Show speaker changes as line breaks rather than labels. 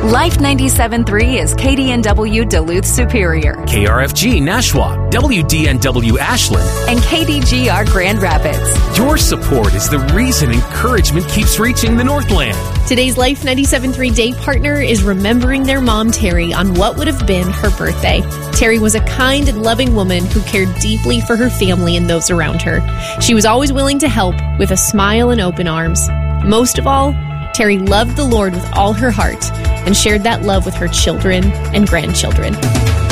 Life 97.3 is KDNW Duluth Superior,
KRFG Nashua, WDNW Ashland,
and KDGR Grand Rapids.
Your support is the reason encouragement keeps reaching the Northland.
Today's Life 97.3 day partner is remembering their mom, Terry, on what would have been her birthday. Terry was a kind and loving woman who cared deeply for her family and those around her. She was always willing to help with a smile and open arms. Most of all, Terry loved the Lord with all her heart and shared that love with her children and grandchildren.